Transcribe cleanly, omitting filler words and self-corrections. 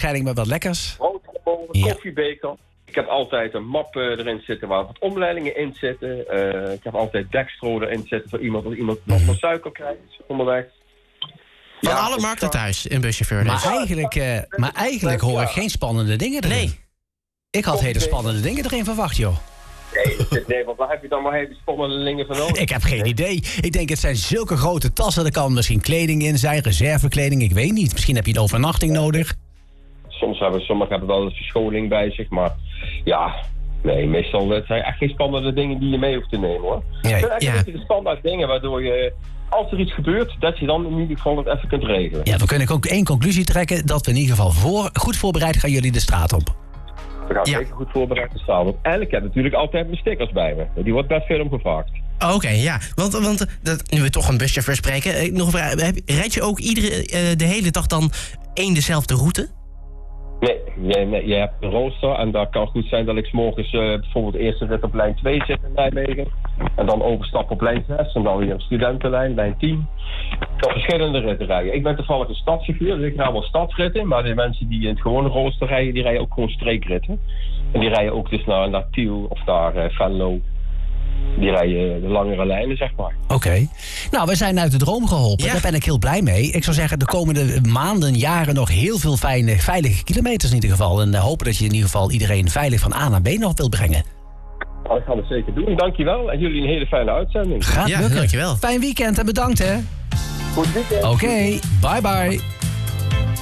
waarschijnlijk met wat lekkers. Broodrol, koffiebeker. Ik heb altijd een map erin zitten waar wat omleidingen in zitten. Ik heb altijd dextro erin zitten voor iemand, als iemand nog van suiker krijgt onderweg. Van alle markten thuis, een buschauffeur. Dus. Maar eigenlijk hoor ik geen spannende dingen erin. Nee. Ik had hele spannende dingen erin verwacht, joh. Nee, want waar heb je dan maar hele spannende dingen van nodig? Ik heb geen idee. Ik denk, het zijn zulke grote tassen. Er kan misschien kleding in zijn, reservekleding, ik weet niet. Misschien heb je een overnachting nodig. Sommigen hebben wel een verscholing bij zich, maar ja... Nee, meestal het zijn echt geen spannende dingen die je mee hoeft te nemen, hoor. Het zijn echt de standaard dingen waardoor je... Als er iets gebeurt, dat je dan in ieder geval het even kunt regelen. Ja, we kunnen ook één conclusie trekken. Dat we in ieder geval goed voorbereid gaan jullie de straat op. We gaan zeker goed voorbereid de straat op. En ik heb natuurlijk altijd mijn stickers bij me. Die wordt best veel om gevraagd. Oké, ja. Want nu we toch een buschauffeur spreken... nog een vraag. Rijd je ook de hele dag dan dezelfde route? Nee, je hebt een rooster en dat kan goed zijn dat ik 's morgens bijvoorbeeld de eerste rit op lijn 2 zit in Nijmegen. En dan overstap op lijn 6 en dan weer een studentenlijn, lijn 10. Ik kan verschillende ritten rijden. Ik ben toevallig een stadschauffeur, dus ik ga wel stadsritten. Maar de mensen die in het gewone rooster rijden, die rijden ook gewoon streekritten. En die rijden ook dus naar Tiel of naar Venlo. Die rijden de langere lijnen, zeg maar. Oké. Nou, we zijn uit de droom geholpen. Ja. Daar ben ik heel blij mee. Ik zou zeggen, de komende maanden, jaren nog heel veel veilige kilometers in ieder geval. En hopen dat je in ieder geval iedereen veilig van A naar B nog wilt brengen. Nou, dat gaan we zeker doen. Dankjewel. En jullie een hele fijne uitzending. Gaat lukken. Dankjewel. Fijn weekend en bedankt, hè. Goed weekend. Oké, bye bye.